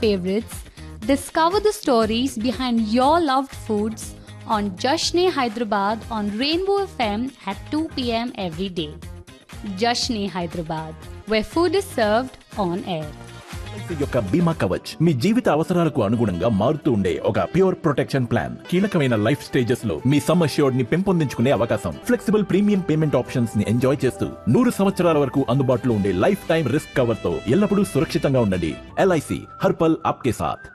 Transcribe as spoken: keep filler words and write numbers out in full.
favorites. Discover the stories behind your loved foods on Jashn-e Hyderabad on Rainbow F M at two p.m. every day. Jashn-e Hyderabad, where food is served on air. LIC యొక్క బీమా కవచ్ మీ జీవిత అవసరాలకు అనుగుణంగా మారుతూ ఉండే ఒక pure protection plan. కీలకమైన life stages లో me sum assured ని పెంపొందించుకునే అవకాశం, ఫ్లెక్సిబుల్ ప్రీమియం పేమెంట్ ఆప్షన్స్ ని ఎంజాయ్ చేస్తూ నూరు సంవత్సరాల వరకు అందుబాటులో ఉండే లైఫ్ టైం రిస్క్ కవర్ తో ఎల్లప్పుడూ సురక్షితంగా ఉండండి. ఎల్ఐసి హర్ పల్ ఆప్కే సాథ్.